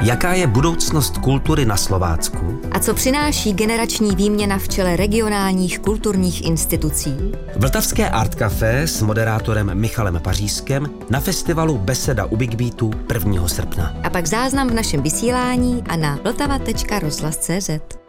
Jaká je budoucnost kultury na Slovácku? A co přináší generační výměna v čele regionálních kulturních institucí? Vltavské Art Café s moderátorem Michalem Pařízkem na festivalu Beseda u Big Beatu 1. srpna. A pak záznam v našem vysílání a na vltava.rozhlas.cz.